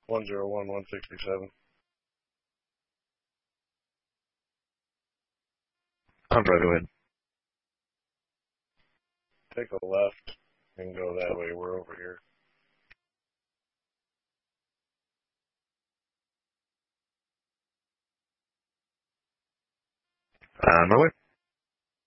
101-167. I'm right ahead. Take a left and go that way. We're over here. On my way.